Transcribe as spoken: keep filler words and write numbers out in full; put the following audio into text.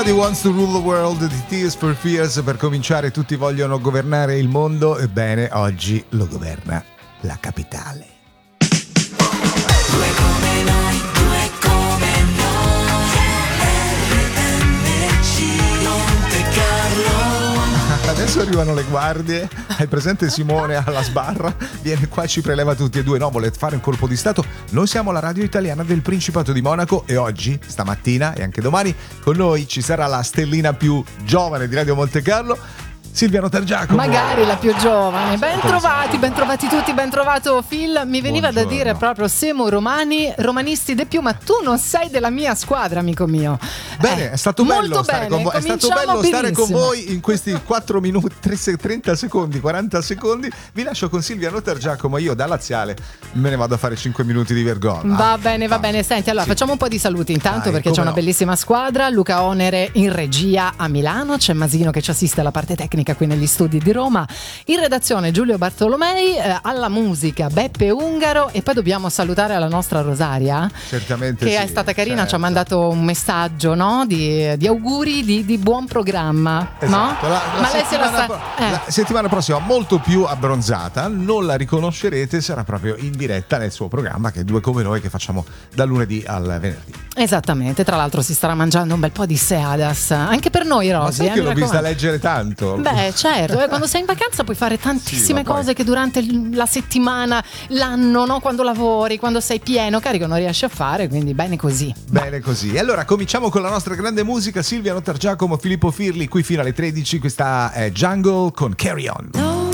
Everybody wants to rule the world, di Tears for Fears. Per cominciare, tutti vogliono governare il mondo. Ebbene, oggi lo governa la capitale. Due come noi, due come noi, R M C Monte Carlo. Adesso arrivano le guardie. Hai presente Simone alla sbarra? Viene qua e ci preleva tutti e due. No, volete fare un colpo di stato? Noi siamo la radio italiana del Principato di Monaco e oggi, stamattina e anche domani, con noi ci sarà la stellina più giovane di Radio Monte Carlo, Silvia Notargiacomo. Magari la più giovane. Ben trovati, ben trovati tutti, ben trovato Phil. Mi veniva Buongiorno. da dire proprio siamo romani, romanisti de più, ma tu non sei della mia squadra, amico mio. Bene, eh, è stato bello stare bene. con voi. È stato bello stare con voi in questi quattro minuti, trenta secondi, quaranta secondi. Vi lascio con Silvia Notargiacomo. Io da laziale me ne vado a fare cinque minuti di vergogna. Va bene, va ah. bene. Senti, allora sì. facciamo un po' di saluti intanto. Dai, perché c'è una no. bellissima squadra. Luca Onere in regia a Milano, c'è Masino che ci assiste alla parte tecnica qui negli studi di Roma, in redazione Giulio Bartolomei, eh, alla musica Beppe Ungaro, e poi dobbiamo salutare la nostra Rosaria, certamente che sì, è stata carina, certo. ci ha mandato un messaggio, no? di, di auguri di, di buon programma, esatto. no? la, la, Ma lei se la sta... pro- eh. la settimana prossima molto più abbronzata, non la riconoscerete, sarà proprio in diretta nel suo programma, che è Due come noi, che facciamo dal lunedì al venerdì. Esattamente, tra l'altro si starà mangiando un bel po' di seadas anche per noi, Rosy. Ma sai eh, che l'ho vista leggere tanto? Beh, certo, eh, quando sei in vacanza puoi fare tantissime sì, cose poi... che durante la settimana, l'anno, no? Quando lavori, quando sei pieno, carico, non riesci a fare, quindi bene così. Bene così. E allora cominciamo con la nostra grande musica. Silvia Notargiacomo, Filippo Firli, qui fino alle tredici. Questa è Jungle con Carry On.